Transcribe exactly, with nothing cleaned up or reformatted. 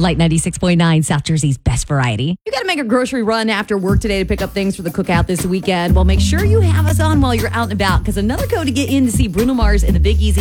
Light ninety-six point nine, South Jersey's best variety. You got to make a grocery run after work today to pick up things for the cookout this weekend. Well, make sure you have us on while you're out and about, because another go to get in to see Bruno Mars and the Big Easy